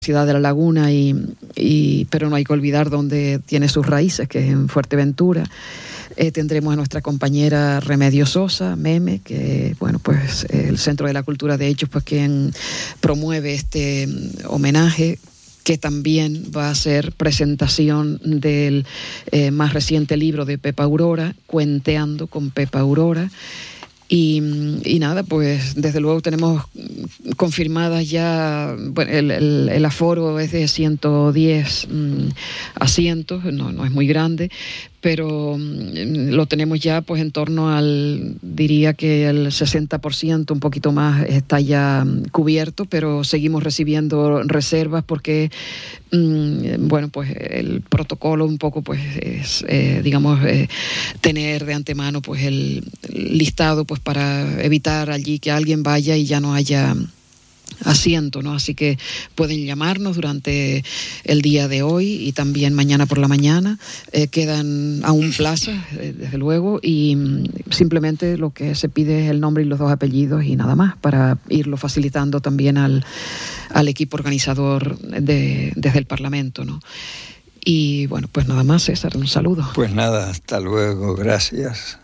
Ciudad de La Laguna, pero no hay que olvidar dónde tiene sus raíces, que es en Fuerteventura. Tendremos a nuestra compañera Remedios Sosa, Meme, que bueno, pues el Centro de la Cultura de Hechos, pues quien promueve este homenaje, que también va a ser presentación del más reciente libro de Pepa Aurora, Cuenteando con Pepa Aurora. Y nada, pues desde luego tenemos confirmadas ya, bueno, el aforo es de 110 asientos, no es muy grande, pero lo tenemos ya pues en torno diría que el 60%, un poquito más, está ya cubierto, pero seguimos recibiendo reservas porque, bueno, pues el protocolo un poco pues es, tener de antemano pues el listado pues para evitar allí que alguien vaya y ya no haya asiento, ¿no? Así que pueden llamarnos durante el día de hoy y también mañana por la mañana. Quedan aún plazas, desde luego, y simplemente lo que se pide es el nombre y los 2 apellidos y nada más, para irlo facilitando también al equipo organizador desde el Parlamento, ¿no? Y bueno, pues nada más, César, un saludo. Pues nada, hasta luego, gracias.